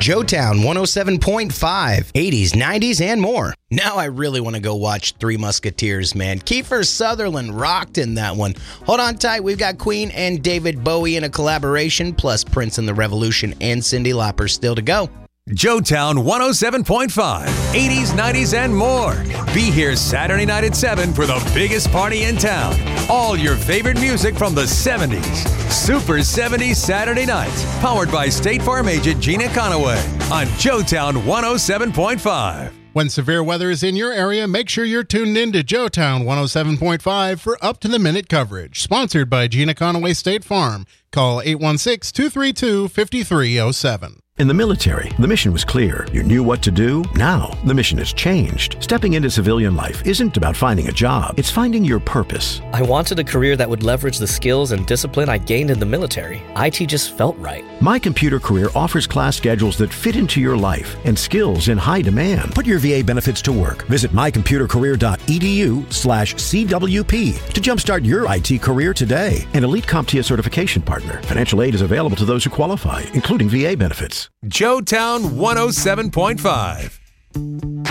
Joetown 107.5, 80s, 90s, and more. Now I really want to go watch Three Musketeers, man. Kiefer Sutherland rocked in that one. Hold on tight, we've got Queen and David Bowie in a collaboration, plus Prince and the Revolution and Cyndi Lauper still to go. Joetown 107.5, 80s, 90s, and more. Be here Saturday night at 7 for the biggest party in town. All your favorite music from the 70s. Super 70s Saturday nights. Powered by State Farm agent Gina Conaway on Joetown 107.5. When severe weather is in your area, make sure you're tuned in to Joetown 107.5 for up-to-the-minute coverage. Sponsored by Gina Conaway State Farm. Call 816-232-5307. In the military, the mission was clear. You knew what to do. Now, the mission has changed. Stepping into civilian life isn't about finding a job. It's finding your purpose. I wanted a career that would leverage the skills and discipline I gained in the military. IT just felt right. My Computer Career offers class schedules that fit into your life and skills in high demand. Put your VA benefits to work. Visit mycomputercareer.edu/CWP to jumpstart your IT career today. An elite CompTIA certification partner. Financial aid is available to those who qualify, including VA benefits. Joetown 107.5.